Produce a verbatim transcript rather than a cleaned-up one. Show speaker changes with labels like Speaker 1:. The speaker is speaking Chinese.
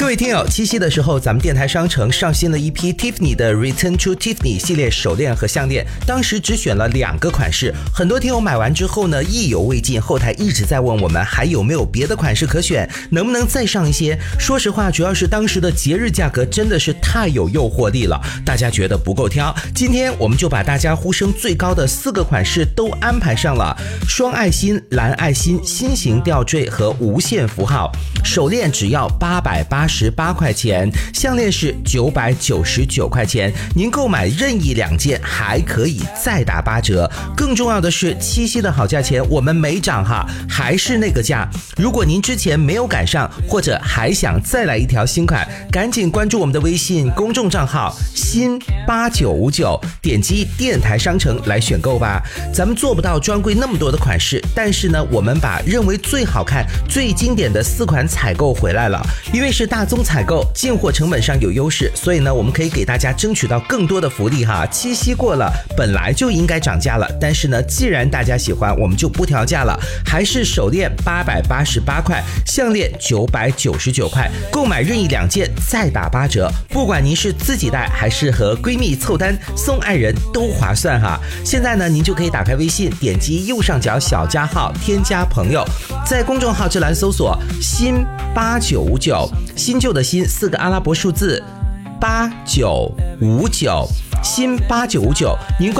Speaker 1: 位听友，七夕的时候咱们电台商城上新了一批 Tiffany 的 Return to Tiffany 系列手链和项链，当时只选了两个款式，很多听友买完之后呢意犹未尽，后台一直在问我们还有没有别的款式可选，能不能再上一些。说实话，主要是当时的节日价格真的是太有诱惑力了，大家觉得不够挑，今天我们就把大家呼声最高的四个款式都安排上了，双爱心、蓝爱心、心形吊坠和无限符号。手链只要八百八十八块钱，项链是九百九十九块钱，您购买任意两件还可以再打八折。更重要的是，七夕的好价钱我们没涨哈，还是那个价。如果您之前没有赶上，或者还想再来一条新款，赶紧关注我们的微信公众账号新八九五九，点击电台商城来选购吧。咱们做不到专柜那么多的款式，但是呢，我们把认为最好看、最经典的四款采购回来了。因为是大宗采购，进货成本上有优势，所以呢，我们可以给大家争取到更多的福利哈。七夕过了，本来就应该涨价了，但是呢，既然大家喜欢，我们就不调价了，还是手链八百八十八块，项链九百九十九块，购买任意两件再打八折。不管您是自己戴还是和闺蜜凑单送爱人，都划算哈。现在呢，您就可以打开微信，点击右上角小加号，添加朋友，在公众号这栏搜索新八九五九，新旧的新四个阿拉伯数字八九五九，新八九五九，您